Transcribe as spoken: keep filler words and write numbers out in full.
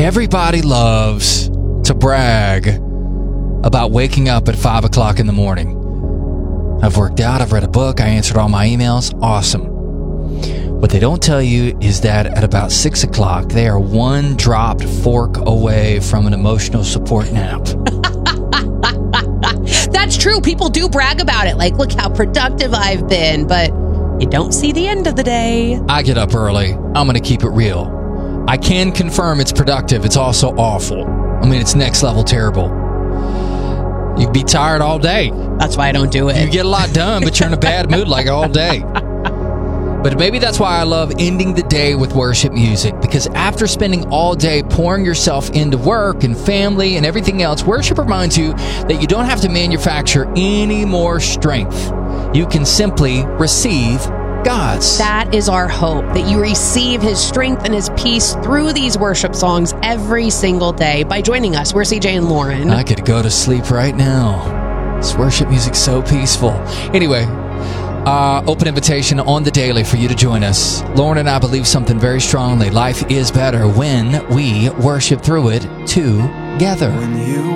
Everybody loves to brag about waking up at five o'clock in the morning. I've worked out, I've read a book, I answered all my emails. Awesome. What they don't tell you is that at about six o'clock, they are one dropped fork away from an emotional support nap. That's true. People do brag about it. Like, look how productive I've been, but you don't see the end of the day. I get up early. I'm going to keep it real. I can confirm it's productive. It's also awful. I mean, it's next level terrible. You'd be tired all day. That's why I don't do it. You get a lot done, but you're in a bad mood like all day. But maybe that's why I love ending the day with worship music, because after spending all day pouring yourself into work and family and everything else, worship reminds you that you don't have to manufacture any more strength. You can simply receive God's. That is our hope, that you receive His strength and His peace through these worship songs every single day by joining us. We're C J and Lauren. I could go to sleep right now. This worship music's so peaceful. Anyway, uh, open invitation on the daily for you to join us. Lauren and I believe something very strongly. Life is better when we worship through it together. When you